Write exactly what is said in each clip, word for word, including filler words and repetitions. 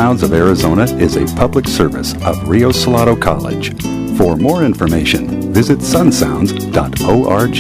Sounds of Arizona is a public service of Rio Salado College. For more information, visit sun sounds dot org.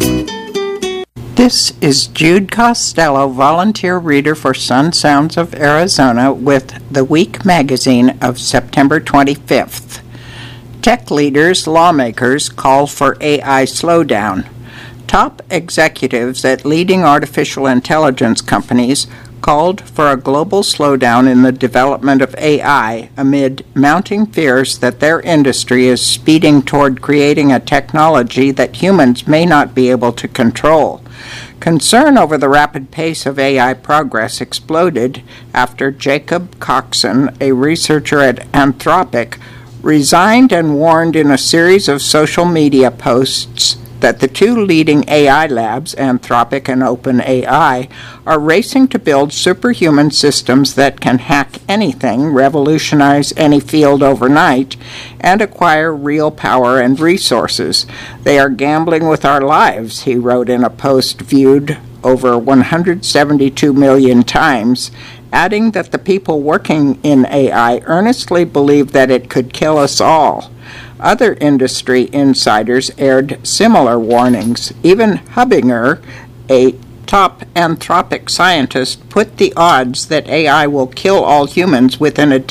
This is Jude Costello, volunteer reader for Sun Sounds of Arizona with The Week magazine of September twenty-fifth. Tech leaders, lawmakers call for A I slowdown. Top executives at leading artificial intelligence companies called for a global slowdown in the development of A I amid mounting fears that their industry is speeding toward creating a technology that humans may not be able to control. Concern over the rapid pace of A I progress exploded after Jacob Coxon, a researcher at Anthropic, resigned and warned in a series of social media posts that the two leading A I labs, Anthropic and OpenAI, are racing to build superhuman systems that can hack anything, revolutionize any field overnight, and acquire real power and resources. They are gambling with our lives, he wrote in a post viewed over one hundred seventy-two million times, adding that the people working in A I earnestly believe that it could kill us all. Other industry insiders aired similar warnings. Even Hubbinger, a top Anthropic scientist, put the odds that A I will kill all humans within a